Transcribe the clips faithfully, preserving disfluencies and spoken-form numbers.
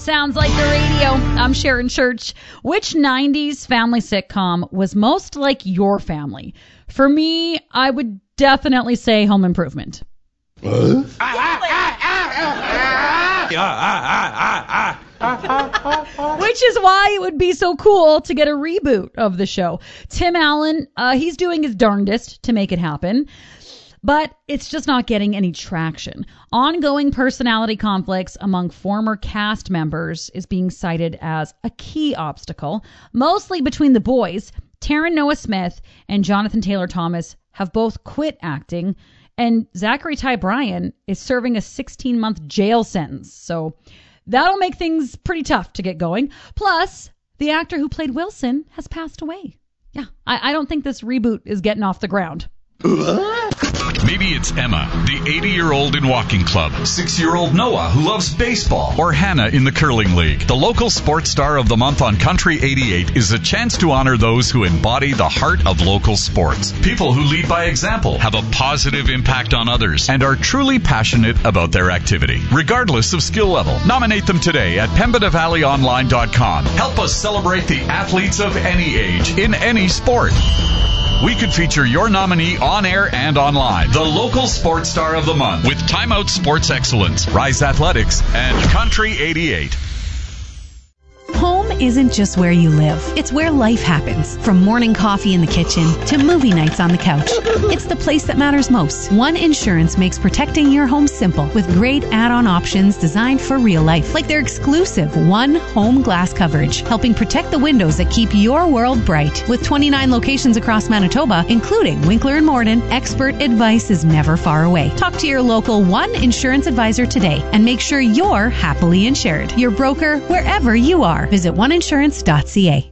Sounds like the radio. I'm Sharon Church. Which nineties family sitcom was most like your family? For me, I would definitely say Home Improvement. Huh? Which is why it would be so cool to get a reboot of the show. Tim Allen, uh, he's doing his darndest to make it happen, but it's just not getting any traction. Ongoing personality conflicts among former cast members is being cited as a key obstacle, mostly between the boys. Taryn Noah Smith and Jonathan Taylor Thomas have both quit acting, and Zachary Ty Bryan is serving a sixteen-month jail sentence. So that'll make things pretty tough to get going. Plus, the actor who played Wilson has passed away. Yeah, I, I don't think this reboot is getting off the ground. Maybe it's Emma, the eighty-year-old in walking club, six-year-old Noah who loves baseball, or Hannah in the curling league. The local sports star of the month on Country eighty-eight is a chance to honor those who embody the heart of local sports. People who lead by example, have a positive impact on others, and are truly passionate about their activity, regardless of skill level. Nominate them today at pembina valley online dot com. Help us celebrate the athletes of any age, in any sport. We could feature your nominee on air and online. The local sports star of the month with Time Out Sports Excellence, Rise Athletics, and Country eighty-eight. Home isn't just where you live. It's where life happens. From morning coffee in the kitchen to movie nights on the couch. It's the place that matters most. One Insurance makes protecting your home simple with great add-on options designed for real life. Like their exclusive One Home Glass coverage, helping protect the windows that keep your world bright. With twenty-nine locations across Manitoba, including Winkler and Morden, expert advice is never far away. Talk to your local One Insurance advisor today and make sure you're happily insured. Your broker, wherever you are. Visit one insurance dot c a.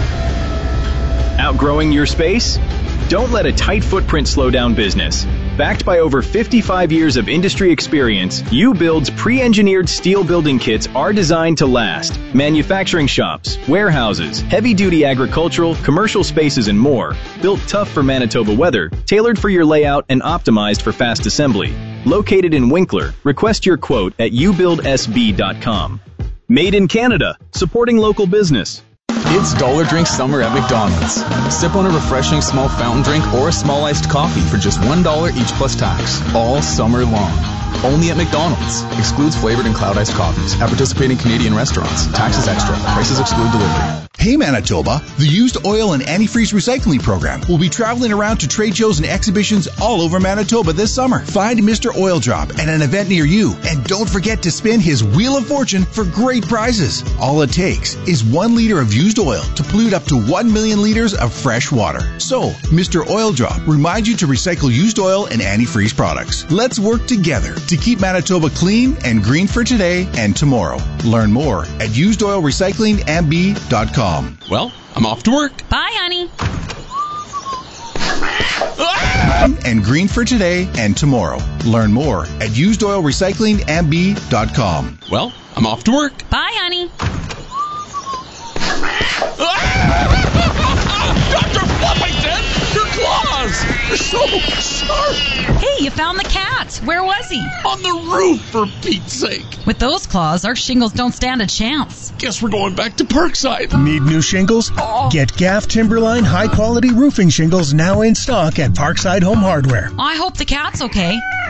Outgrowing your space? Don't let a tight footprint slow down business. Backed by over fifty-five years of industry experience, U-Build's pre-engineered steel building kits are designed to last. Manufacturing shops, warehouses, heavy-duty agricultural, commercial spaces, and more. Built tough for Manitoba weather, tailored for your layout, and optimized for fast assembly. Located in Winkler, request your quote at u build s b dot com. Made in Canada, supporting local business. It's Dollar Drink Summer at McDonald's. Sip on a refreshing small fountain drink or a small iced coffee for just one dollar each plus tax, all summer long. Only at McDonald's. Excludes flavored and cloud iced coffees. At participating Canadian restaurants. Taxes extra. Prices exclude delivery. Hey Manitoba, the Used Oil and Antifreeze Recycling Program will be traveling around to trade shows and exhibitions all over Manitoba this summer. Find Mister Oil Drop at an event near you, and don't forget to spin his Wheel of Fortune for great prizes. All it takes is one liter of used oil to pollute up to one million liters of fresh water. So, Mister Oil Drop reminds you to recycle used oil and antifreeze products. Let's work together to keep Manitoba clean and green for today and tomorrow. Learn more at used oil recycling m b dot com. Well, I'm off to work. Bye, honey. And green for today and tomorrow. Learn more at used oil recycling m b dot com. Well, I'm off to work. Bye, honey. Doctor Fluffington, your claws! They're so sharp! Hey, you found the cat. Where was he? On the roof, for Pete's sake. With those claws, our shingles don't stand a chance. Guess we're going back to Parkside. Need new shingles? Oh. Get Gaff Timberline high-quality roofing shingles now in stock at Parkside Home Hardware. I hope the cat's okay.